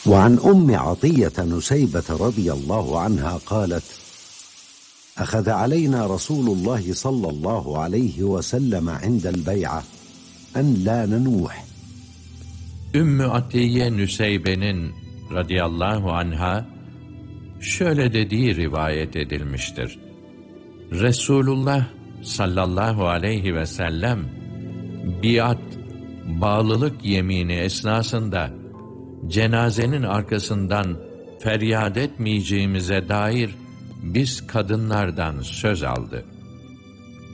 وعن أم عطية نسيبة رضي الله عنها قالت: أخذ علينا رسول الله صلى الله عليه وسلم عند البيعة أن لا ننوح. Ümmü Atiye Nüseybe'nin radıyallahu anha şöyle dediği rivayet edilmiştir. Resulullah sallallahu aleyhi ve sellem biat, bağlılık yemini esnasında cenazenin arkasından feryat etmeyeceğimize dair biz kadınlardan söz aldı.